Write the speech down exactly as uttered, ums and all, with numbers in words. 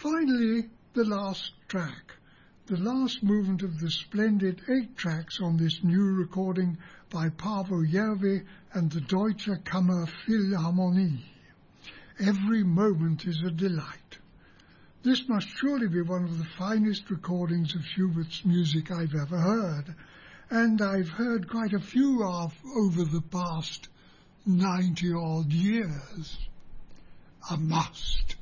Finally, the last track, the last movement of the splendid eight tracks on this new recording by Paavo Järvi and the Deutsche Kammerphilharmonie. Every moment is a delight. This must surely be one of the finest recordings of Schubert's music I've ever heard, and I've heard quite a few of over the past ninety-odd years. A must.